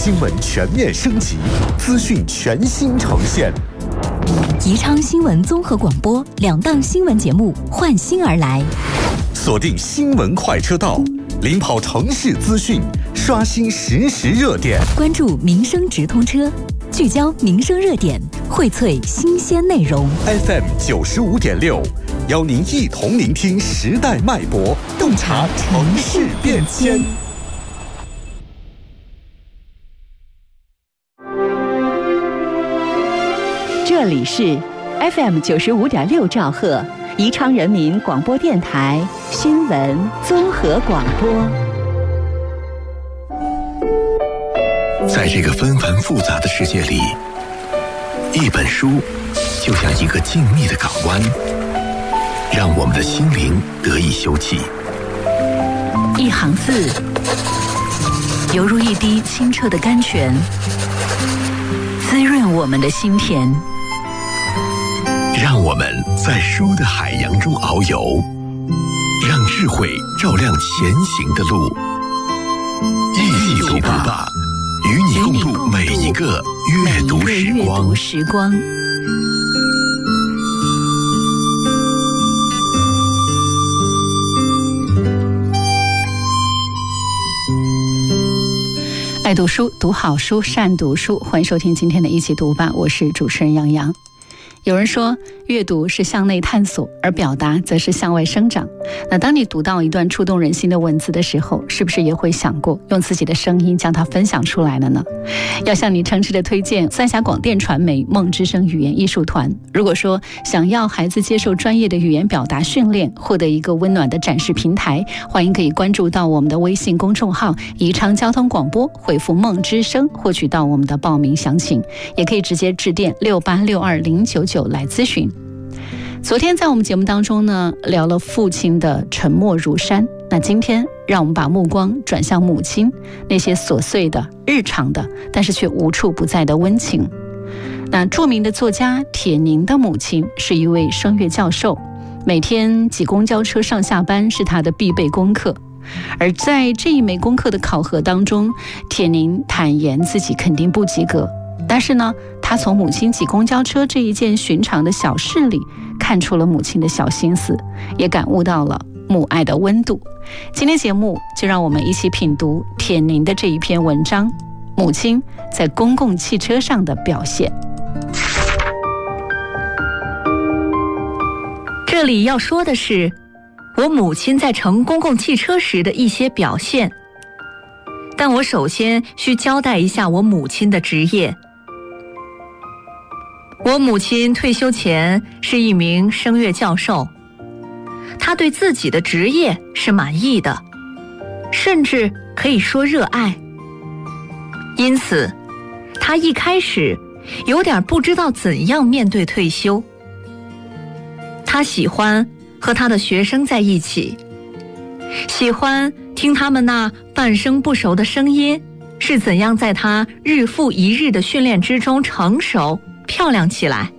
新闻全面升级，资讯全新呈现。 宜昌新闻综合广播2档新闻节目换新而来， 锁定新闻快车道，领跑城市资讯，刷新实时热点， 关注民生直通车，聚焦民生热点，荟萃新鲜内容。 FM 95.6，邀您一同聆听时代脉搏，洞察城市变迁。 这里是 FM 95.6兆赫，宜昌人民广播电台新闻综合广播。 在这个纷繁复杂的世界里，一本书就像一个静谧的港湾，让我们的心灵得以休憩。 一行字，犹如一滴清澈的甘泉，滋润我们的心田。 让我们在书的海洋中遨游，让智慧照亮前行的路。一起读吧，与你共度每一个阅读时光。 爱读书，读好书，善读书。欢迎收听今天的一起读吧，我是主持人杨洋。有人说，阅读是向内探索，而表达则是向外生长。那当你读到一段触动人心的文字的时候，是不是也会想过用自己的声音将它分享出来了呢？要向你诚挚的推荐三峡广电传媒梦之声语言艺术团。如果说想要孩子接受专业的语言表达训练，获得一个温暖的展示平台，欢迎可以关注到我们的微信公众号宜昌交通广播，回复梦之声获取到我们的报名详情，也可以直接致电68620999来咨询。昨天在我们节目当中呢，聊了父亲的沉默如山。那今天让我们把目光转向母亲那些琐碎的日常的，但是却无处不在的温情。那著名的作家铁凝的母亲是一位声乐教授，每天挤公交车上下班是他的必备功课。而在这一枚功课的考核当中，铁凝坦言自己肯定不及格，但是呢，他从母亲挤公交车这一件寻常的小事里看出了母亲的小心思，也感悟到了母爱的温度。今天节目就让我们一起品读铁凝的这一篇文章，母亲在公共汽车上的表现。 这里要说的是我母亲在乘公共汽车时的一些表现，但我首先需交代一下我母亲的职业。我母亲退休前是一名声乐教授，她对自己的职业是满意的，甚至可以说热爱。因此，她一开始有点不知道怎样面对退休。她喜欢和她的学生在一起，喜欢听他们那半生不熟的声音是怎样在她日复一日的训练之中成熟漂亮起来。